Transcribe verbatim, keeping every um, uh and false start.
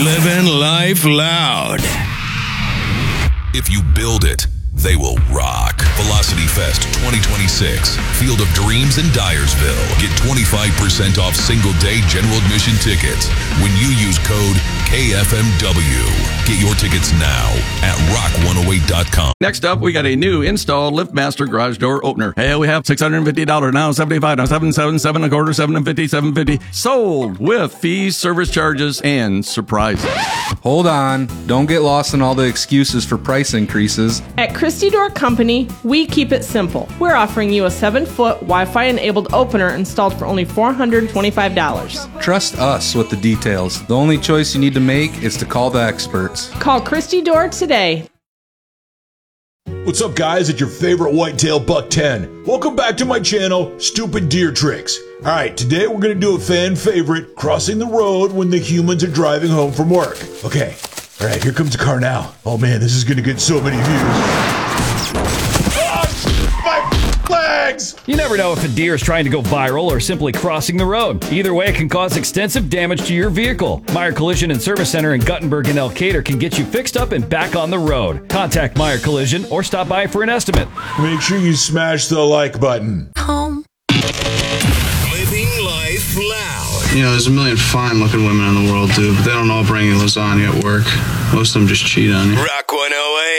Living life loud. If you build it, they will rock. Velocity Fest twenty twenty-six. Field of Dreams in Dyersville. Get twenty-five percent off single-day general admission tickets when you use code K F M W. Get your tickets now at rock one oh eight dot com. Next up, we got a new installed LiftMaster garage door opener. Hey, we have six hundred fifty dollars now, seventy-five dollars now, seven seven seven, a quarter, seven fifty, seven fifty. Sold with fees, service charges, and surprises. Hold on. Don't get lost in all the excuses for price increases. At Christie Door Company, we keep it simple. We're offering you a seven-foot Wi-Fi enabled opener installed for only four hundred twenty-five dollars. Trust us with the details. The only choice you need to make is to call the experts. Call Christie Door today. What's up, guys? It's your favorite whitetail Buck ten. Welcome back to my channel, Stupid Deer Tricks. Alright, today we're going to do a fan favorite, crossing the road when the humans are driving home from work. Okay, alright, here comes the car now. Oh man, this is going to get so many views. Ah, my legs! You never know if a deer is trying to go viral or simply crossing the road. Either way, it can cause extensive damage to your vehicle. Meyer Collision and Service Center in Guttenberg and Elkader can get you fixed up and back on the road. Contact Meyer Collision or stop by for an estimate. Make sure you smash the like button. Home. Living life loud. You know, there's a million fine-looking women in the world, dude, but they don't all bring you lasagna at work. Most of them just cheat on you. Rock one oh eight.